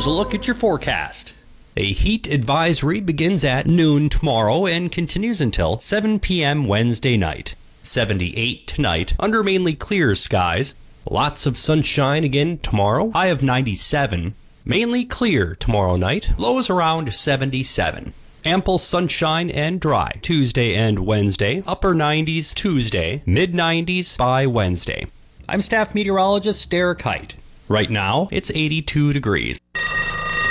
Here's a look at your forecast. A heat advisory begins at noon tomorrow and continues until 7 p.m. Wednesday night. 78 tonight under mainly clear skies. Lots of sunshine again tomorrow, high of 97. Mainly clear tomorrow night, lows around 77. Ample sunshine and dry Tuesday and Wednesday, upper 90s Tuesday, mid 90s by Wednesday. I'm staff meteorologist Derek Height. Right now, it's 82 degrees.